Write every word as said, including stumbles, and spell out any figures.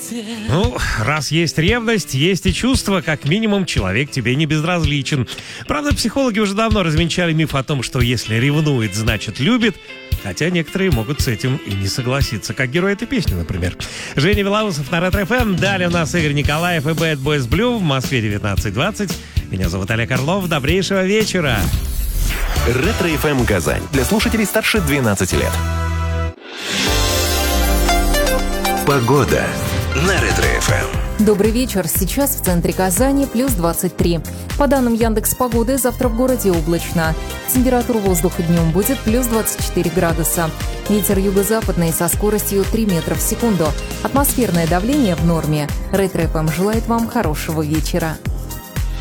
Ну, раз есть ревность, есть и чувство, как минимум человек тебе не безразличен. Правда, психологи уже давно развенчали миф о том, что если ревнует, значит любит. Хотя некоторые могут с этим и не согласиться, как герой этой песни, например. Женя Вилаусов на Ретро-эф эм. Далее у нас Игорь Николаев и Bad Boys Blue в Москве девятнадцать двадцать. Меня зовут Олег Орлов. Добрейшего вечера. Ретро-эф эм Казань. Для слушателей старше двенадцати лет. Погода на Ретро-эф эм. Добрый вечер. Сейчас в центре Казани плюс двадцать три. По данным Яндекс.Погоды, завтра в городе облачно. Температура воздуха днем будет плюс двадцать четыре градуса. Ветер юго-западный со скоростью три метра в секунду. Атмосферное давление в норме. Ретро-эф эм желает вам хорошего вечера.